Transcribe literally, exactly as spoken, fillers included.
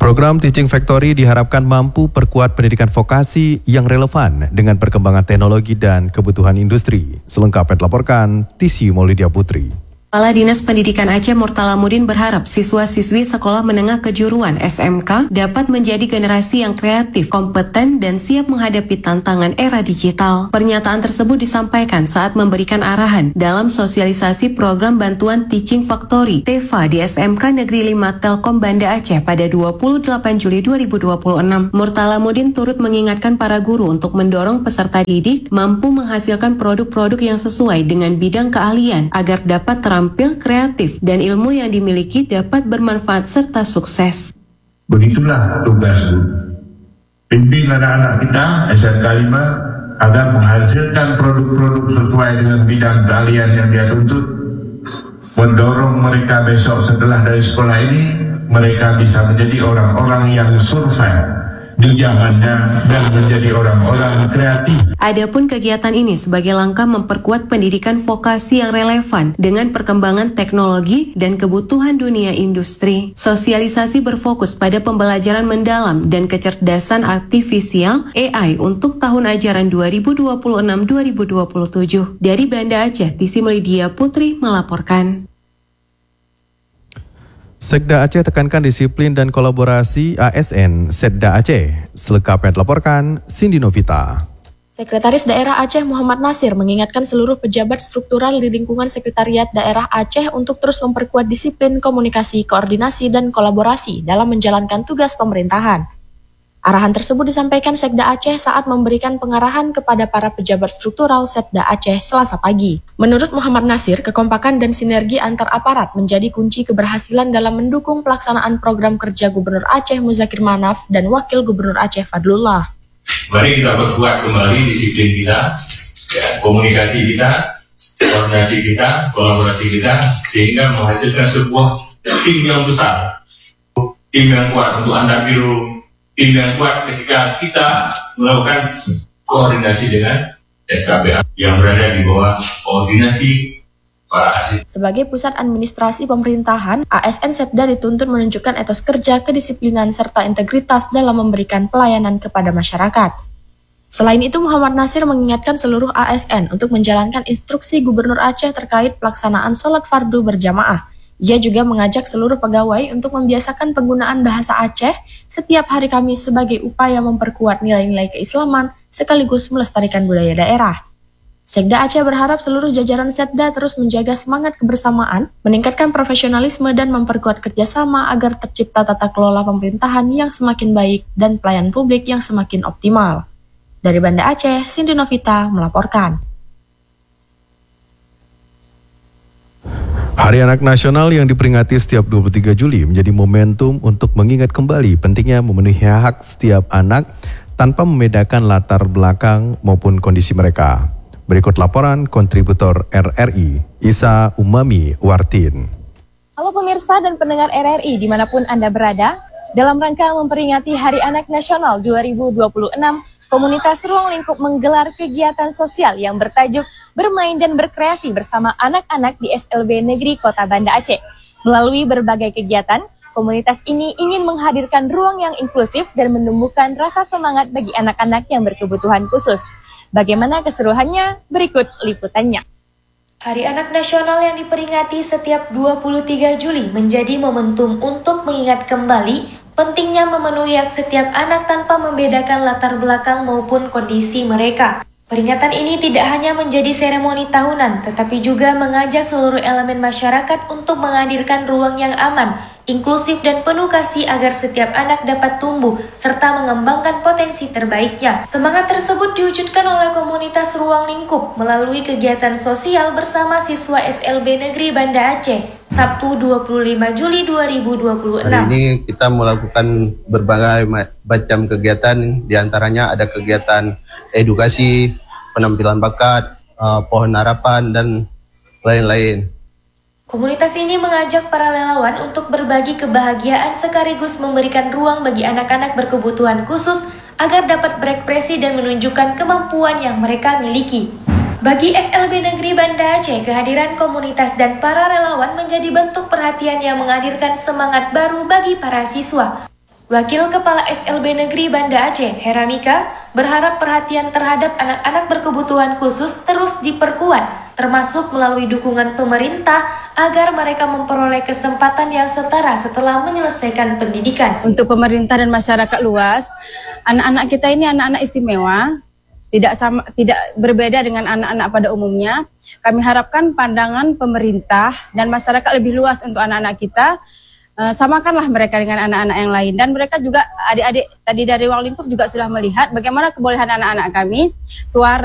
Program Teaching Factory diharapkan mampu perkuat pendidikan vokasi yang relevan dengan perkembangan teknologi dan kebutuhan industri. Selengkapnya dilaporkan Tisi Maulidia Putri. Kepala Dinas Pendidikan Aceh Murtalamudin berharap siswa-siswi sekolah menengah kejuruan S M K dapat menjadi generasi yang kreatif, kompeten, dan siap menghadapi tantangan era digital. Pernyataan tersebut disampaikan saat memberikan arahan dalam sosialisasi program bantuan Teaching Factory T E F A di S M K Negeri lima Telkom Banda Aceh pada dua puluh delapan Juli dua ribu dua puluh enam. Murtalamudin turut mengingatkan para guru untuk mendorong peserta didik mampu menghasilkan produk-produk yang sesuai dengan bidang keahlian agar dapat terampil tampil kreatif dan ilmu yang dimiliki dapat bermanfaat serta sukses. Begitulah tugas guru. Pimpin anak-anak kita S M K lima agar menghasilkan produk-produk sesuai dengan bidang keahlian yang dia tuntut. Mendorong mereka besok setelah dari sekolah ini, mereka bisa menjadi orang-orang yang survive di zamannya dan menjadi orang-orang kreatif. Adapun kegiatan ini sebagai langkah memperkuat pendidikan vokasi yang relevan dengan perkembangan teknologi dan kebutuhan dunia industri. Sosialisasi berfokus pada pembelajaran mendalam dan kecerdasan artifisial A I untuk tahun ajaran dua ribu dua puluh enam dua ribu dua puluh tujuh. Dari Banda Aceh, Tisi Maulidia Putri melaporkan. Sekda Aceh tekankan disiplin dan kolaborasi A S N Setda Aceh. Selengkapnya dilaporkan Cindy Novita. Sekretaris Daerah Aceh Muhammad Nasir mengingatkan seluruh pejabat struktural di lingkungan Sekretariat Daerah Aceh untuk terus memperkuat disiplin komunikasi, koordinasi, dan kolaborasi dalam menjalankan tugas pemerintahan. Arahan tersebut disampaikan Sekda Aceh saat memberikan pengarahan kepada para pejabat struktural Setda Aceh Selasa pagi. Menurut Muhammad Nasir, kekompakan dan sinergi antar aparat menjadi kunci keberhasilan dalam mendukung pelaksanaan program kerja Gubernur Aceh Muzakir Manaf dan Wakil Gubernur Aceh Fadlullah. Mari kita perkuat kembali disiplin kita, ya, komunikasi kita, koordinasi kita, kolaborasi kita, sehingga menghasilkan sebuah tim yang besar, tim yang kuat untuk Anda biru, tim yang kuat ketika kita melakukan koordinasi dengan S K P A yang berada di bawah koordinasi para asisten. Sebagai pusat administrasi pemerintahan, A S N Setda dituntut menunjukkan etos kerja, kedisiplinan, serta integritas dalam memberikan pelayanan kepada masyarakat. Selain itu, Muhammad Nasir mengingatkan seluruh A S N untuk menjalankan instruksi Gubernur Aceh terkait pelaksanaan sholat fardu berjamaah. Ia juga mengajak seluruh pegawai untuk membiasakan penggunaan bahasa Aceh setiap hari Kamis sebagai upaya memperkuat nilai-nilai keislaman sekaligus melestarikan budaya daerah. Sekda Aceh berharap seluruh jajaran Setda terus menjaga semangat kebersamaan, meningkatkan profesionalisme dan memperkuat kerjasama agar tercipta tata kelola pemerintahan yang semakin baik dan pelayanan publik yang semakin optimal. Dari Banda Aceh, Cindy Novita melaporkan. Hari Anak Nasional yang diperingati setiap dua puluh tiga Juli menjadi momentum untuk mengingat kembali pentingnya memenuhi hak setiap anak tanpa membedakan latar belakang maupun kondisi mereka. Berikut laporan kontributor R R I, Isa Umami Wartin. Halo pemirsa dan pendengar R R I dimanapun Anda berada, dalam rangka memperingati Hari Anak Nasional dua ribu dua puluh enam, Komunitas Ruang Lingkup menggelar kegiatan sosial yang bertajuk Bermain dan Berkreasi bersama anak-anak di S L B Negeri Kota Banda Aceh. Melalui berbagai kegiatan, komunitas ini ingin menghadirkan ruang yang inklusif dan menumbuhkan rasa semangat bagi anak-anak yang berkebutuhan khusus. Bagaimana keseruannya? Berikut liputannya. Hari Anak Nasional yang diperingati setiap dua puluh tiga Juli menjadi momentum untuk mengingat kembali pentingnya memenuhi hak setiap anak tanpa membedakan latar belakang maupun kondisi mereka. Peringatan ini tidak hanya menjadi seremoni tahunan, tetapi juga mengajak seluruh elemen masyarakat untuk menghadirkan ruang yang aman, inklusif dan penuh kasih agar setiap anak dapat tumbuh serta mengembangkan potensi terbaiknya. Semangat tersebut diwujudkan oleh komunitas Ruang Lingkup melalui kegiatan sosial bersama siswa S L B Negeri Banda Aceh, Sabtu dua puluh lima Juli dua ribu dua puluh enam. Hari ini kita melakukan berbagai macam kegiatan, diantaranya ada kegiatan edukasi, penampilan bakat, uh, pohon harapan, dan lain-lain. Komunitas ini mengajak para relawan untuk berbagi kebahagiaan sekaligus memberikan ruang bagi anak-anak berkebutuhan khusus agar dapat berekspresi dan menunjukkan kemampuan yang mereka miliki. Bagi S L B Negeri Banda Aceh, kehadiran komunitas dan para relawan menjadi bentuk perhatian yang menghadirkan semangat baru bagi para siswa. Wakil Kepala S L B Negeri Banda Aceh, Heramika, berharap perhatian terhadap anak-anak berkebutuhan khusus terus diperkuat, termasuk melalui dukungan pemerintah agar mereka memperoleh kesempatan yang setara setelah menyelesaikan pendidikan. Untuk pemerintah dan masyarakat luas, anak-anak kita ini anak-anak istimewa, tidak sama, tidak berbeda dengan anak-anak pada umumnya. Kami harapkan pandangan pemerintah dan masyarakat lebih luas untuk anak-anak kita. Uh, samakanlah mereka dengan anak-anak yang lain, dan mereka juga adik-adik tadi dari ruang lingkup juga sudah melihat bagaimana kebolehan anak-anak kami suara